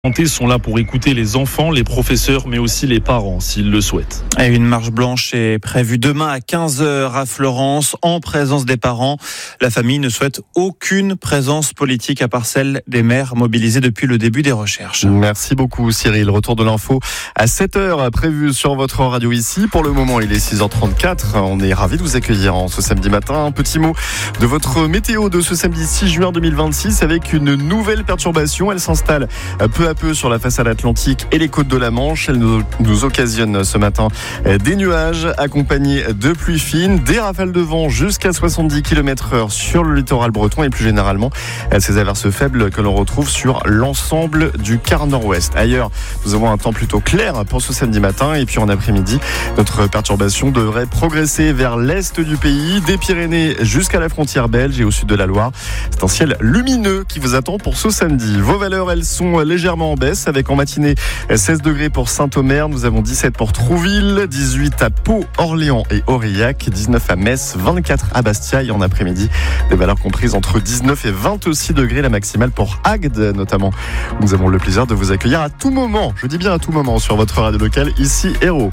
Sont là pour écouter les enfants, les professeurs, mais aussi les parents, s'ils le souhaitent. Et une marche blanche est prévue demain à 15h à Florence, en présence des parents. La famille ne souhaite aucune présence politique à part celle des maires mobilisés depuis le début des recherches. Merci beaucoup Cyril. Retour de l'info à 7h prévu sur votre radio ici. Pour le moment, il est 6h34. On est ravis de vous accueillir ce samedi matin. Un petit mot de votre météo de ce samedi 6 juin 2026 avec une nouvelle perturbation. Elle s'installe peu à peu sur la façade atlantique et les côtes de la Manche. Elle nous occasionne ce matin des nuages accompagnés de pluies fines, des rafales de vent jusqu'à 70 km/h sur le littoral breton et plus généralement ces averses faibles que l'on retrouve sur l'ensemble du quart nord-ouest. Ailleurs, nous avons un temps plutôt clair pour ce samedi matin et puis en après-midi, notre perturbation devrait progresser vers l'est du pays, des Pyrénées jusqu'à la frontière belge et au sud de la Loire. C'est un ciel lumineux qui vous attend pour ce samedi. Vos valeurs, elles sont légèrement en baisse avec en matinée 16 degrés pour Saint-Omer, nous avons 17 pour Trouville, 18 à Pau, Orléans et Aurillac, 19 à Metz, 24 à Bastia et en après-midi des valeurs comprises entre 19 et 26 degrés, la maximale pour Agde notamment. Nous avons le plaisir de vous accueillir à tout moment, je dis bien à tout moment sur votre radio locale, ici Hérault.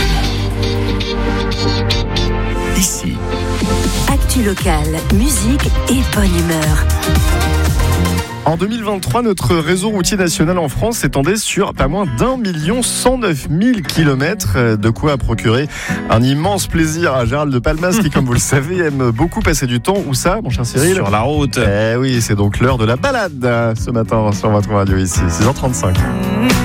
Ici Actu local, musique et bonne humeur. En 2023, notre réseau routier national en France s'étendait sur pas moins d'1 109 000 km, de quoi procurer un immense plaisir à Gérald de Palmas qui, comme vous le savez, aime beaucoup passer du temps. Où ça, mon cher Cyril ? Sur la route. Eh oui, c'est donc l'heure de la balade ce matin sur votre radio ici, 6h35.